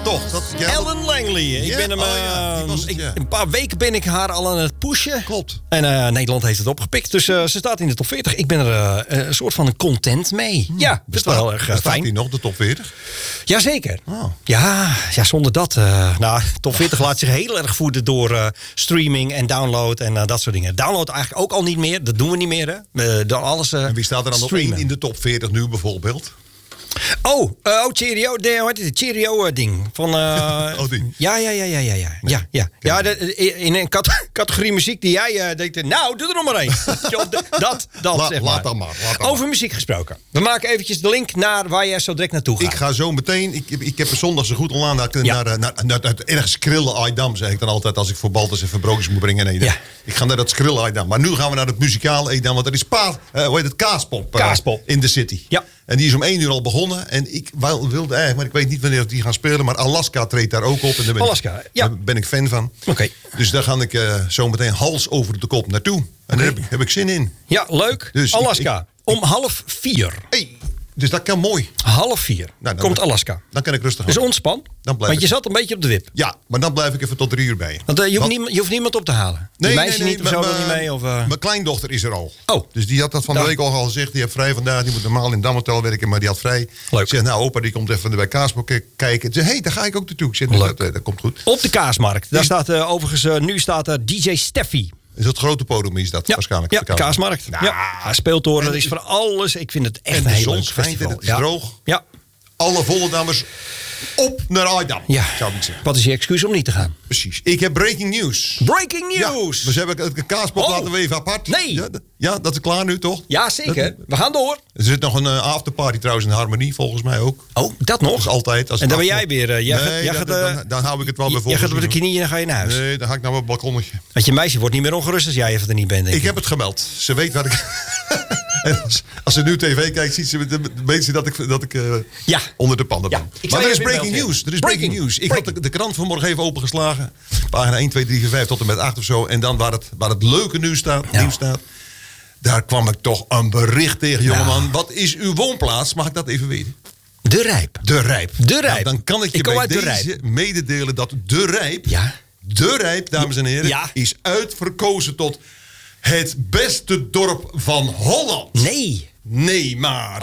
toch? Ellen Langley. Ik ben hem, een paar weken ben ik haar al aan het pushen. Klopt. En Nederland heeft het opgepikt. Dus ze staat in de top 40. Ik ben er een soort van content mee. Ja, dat is wel heel erg fijn. Staat die nog, de top 40? Jazeker. Oh. Ja, zonder dat. Top 40 laat zich heel erg voeden door streaming en download en dat soort dingen. Download eigenlijk ook al niet meer. Dat doen we niet meer. Hè. Door alles en wie staat er dan streamen. op 1 in de top 40 nu bijvoorbeeld? Cheerio. Hoe heet het? Cheerio-ding. Van, ding. Ja. In een categorie muziek die jij denkt, nou, doe er nog maar één. Zeg maar. Laat dan maar. Over muziek gesproken. We maken eventjes de link naar waar jij zo direct naartoe gaat. Ik ga zo meteen, ik heb er zondag zo goed al aan naar ergens Skrille Aydam, zeg ik dan altijd als ik voor Baltus even broodjes moet brengen. Nee, ik ga naar dat Skrille Aydam. Maar nu gaan we naar het muzikale Aydam, want er is Kaaspop in de city. Ja. En die is om 1 uur al begonnen. En ik wilde eigenlijk, maar ik weet niet wanneer die gaan spelen. Maar Alaska treedt daar ook op. En daar ben ik fan van. Okay. Dus daar ga ik zo meteen hals over de kop naartoe. En daar heb ik zin in. Ja, leuk. Dus Alaska. Om 3:30. Hey, dus dat kan mooi. 3:30 komt Alaska. Dan kan ik rustig aan. Dus ontspan. Want je zat een beetje op de wip. Ja, maar dan blijf ik even tot 3 uur bij. Want je hoeft niemand op te halen. Nee, meisje niet of zo niet mee? Of, Mijn kleindochter is er al. Oh. Dus die had dat van de week al gezegd. Die heeft vrij vandaag. Die moet normaal in Damhotel werken, maar die had vrij. Leuk. Ik zeg, nou opa, die komt even bij Kaasmarkt kijken. Ze zegt, daar ga ik ook naartoe. Ik zeg, dat komt goed. Op de Kaasmarkt. Daar staat overigens, nu staat er DJ Steffi. Is dat grote podium is dat waarschijnlijk? Ja, Kaasmarkt. Speeltoren, dat is voor alles. Ik vind het echt een heel leuk festival. Het is droog. Ja. Alle Vollendammers op naar Aydam, zou ik zeggen. Wat is je excuus om niet te gaan? Precies. Ik heb breaking news. Breaking news! Ja, dus heb ik het Kaaspop laten we even apart. Nee. Ja, dat is klaar nu, toch? Ja, zeker. We gaan door. Er zit nog een afterparty trouwens in Harmonie, volgens mij ook. Oh, dat nog? Dat is altijd. En dan ben jij weer... dan hou ik het wel bij Jij gaat op de knieën en dan ga je naar huis. Nee, dan ga ik naar mijn balkonnetje. Want je meisje wordt niet meer ongerust als jij even er niet bent, denk ik. Ik heb het gemeld. Ze weet waar ik... En als ze nu tv kijkt, weet ze dat ik onder de panden ben. Maar er is breaking news. Er is breaking news. Ik had de krant vanmorgen even opengeslagen. Pagina 1, 2, 3, 4, 5 tot en met 8 of zo. En dan waar het leuke nieuws staat. Daar kwam ik toch een bericht tegen, jongeman. Wat is uw woonplaats? Mag ik dat even weten? De Rijp. Nou, dan kan ik je bij deze mededelen dat De Rijp... Ja. De Rijp, dames en heren, is uitverkozen tot... het beste dorp van Holland. Nee, maar...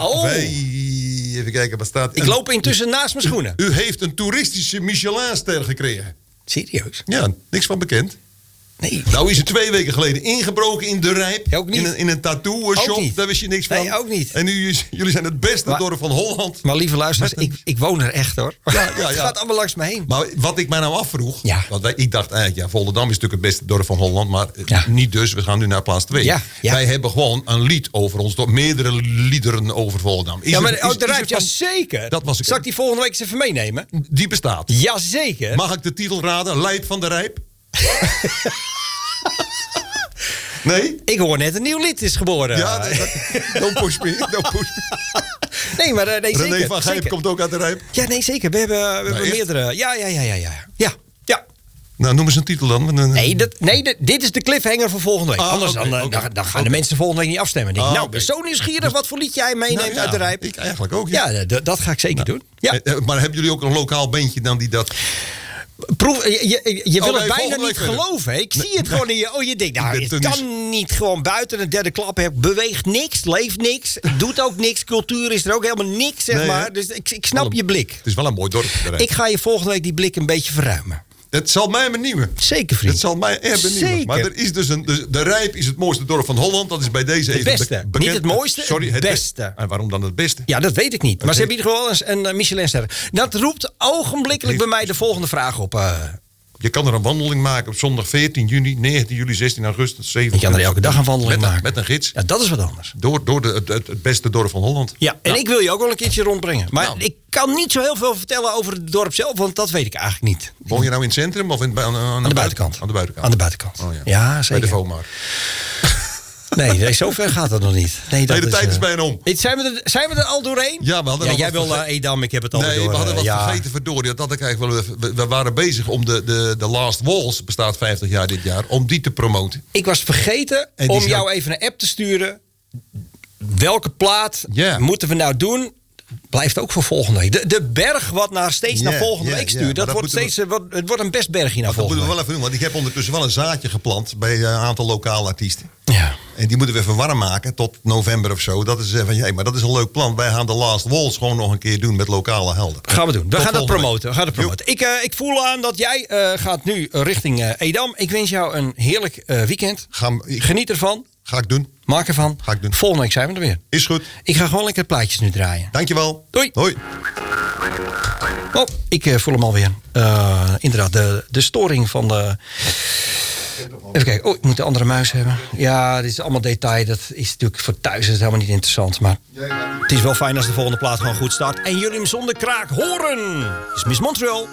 Even kijken, wat staat... Ik loop intussen naast mijn schoenen. U heeft een toeristische Michelinster gekregen. Serieus? Ja, niks van bekend. Nee. Nou is er 2 weken geleden ingebroken in De Rijp. Ook niet. In een tattoo shop. Daar wist je niks van. Nee, ook niet. En nu, jullie zijn het beste dorp van Holland. Maar lieve luisteraars, ik woon er echt hoor. Ja. Het gaat allemaal langs me heen. Maar wat ik mij nou afvroeg. Want ik dacht eigenlijk, Volendam is natuurlijk het beste dorp van Holland. Maar niet dus. We gaan nu naar plaats 2. Wij hebben gewoon een lied over ons dorp. Meerdere liederen over Volendam. De Rijp, zeker. Dat was ik. Zal ik die volgende week eens even meenemen? Die bestaat. Jazeker. Mag ik de titel raden? Lijp van de Rijp? Nee? Ik hoor net een nieuw lied is geboren. Ja, don't push me. Nee, maar zeker. René van Gijp komt ook uit de Rijp. Ja, nee, zeker. We hebben meerdere. Ja. Nou, noem eens een titel dan. Dit is de cliffhanger voor volgende week. Anders dan gaan de mensen volgende week niet afstemmen. Ik ben zo nieuwsgierig wat voor lied jij meeneemt uit de Rijp. Ik eigenlijk ook. Ja, dat ga ik zeker doen. Ja. Maar hebben jullie ook een lokaal bandje dan die dat... Je wil het bijna niet geloven. Ik zie het gewoon in je... je denkt, het kan niet gewoon buiten een derde klap. Beweegt niks, leeft niks, doet ook niks. Cultuur is er ook helemaal niks, zeg maar. Dus ik snap je blik. Het is wel een mooi dorp. Ik ga je volgende week die blik een beetje verruimen. Het zal mij benieuwen. Zeker, vriend. Het zal mij erg benieuwen. Zeker. Maar er is dus de Rijp is het mooiste dorp van Holland. Dat is bij deze het beste. Bekend. Niet het mooiste, het beste. En waarom dan het beste? Ja, dat weet ik niet. Maar ze hebben in ieder geval een Michelinster. Dat roept ogenblikkelijk bij mij de volgende vraag op. Je kan er een wandeling maken op zondag 14 juni, 19 juli, 16 augustus, 17. Je kan er elke dag een wandeling maken. Met een gids. Ja, dat is wat anders. Door het beste dorp van Holland. Ja, en ik wil je ook wel een keertje rondbrengen. Maar ik kan niet zo heel veel vertellen over het dorp zelf, want dat weet ik eigenlijk niet. Woon je nou in het centrum of aan de buitenkant? Aan de buitenkant. Aan de buitenkant. Oh, ja, zeker. Bij de Vomar. Nee, zover gaat dat nog niet. Nee, de tijd is bijna om. Zijn we er al doorheen? Ja, we hadden jij wil naar Edam, ik heb het al door. Nee, we hadden wat vergeten, verdorie. Dat ik eigenlijk wel. We waren bezig om de Last Waltz, bestaat 50 jaar dit jaar, om die te promoten. Ik was vergeten om jou even een app te sturen. Welke plaat moeten we nou doen? blijft ook voor volgende week. De berg wat steeds naar volgende week stuurt. Dat wordt steeds, het wordt een best bergje naar volgende week. Dat moeten we wel even doen. Want ik heb ondertussen wel een zaadje geplant bij een aantal lokale artiesten. Ja. En die moeten we even warm maken tot november of zo. Dat is van, maar dat is een leuk plan. Wij gaan de Last Waltz gewoon nog een keer doen met lokale helden. Gaan we doen. We gaan dat promoten. Ik voel aan dat jij gaat nu richting Edam. Ik wens jou een heerlijk weekend. Geniet ervan. Ga ik doen. Maak ervan. Ga ik doen. Volgende week zijn we er weer. Is goed. Ik ga gewoon lekker plaatjes nu draaien. Dankjewel. Doei. Hoi. Oh, ik voel hem alweer. Inderdaad, de storing van de... Even kijken. Oh, ik moet de andere muis hebben. Ja, dit is allemaal detail. Dat is natuurlijk voor thuis is het helemaal niet interessant. Maar het is wel fijn als de volgende plaat gewoon goed start. En jullie hem zonder kraak horen. Dit is Miss Montreal.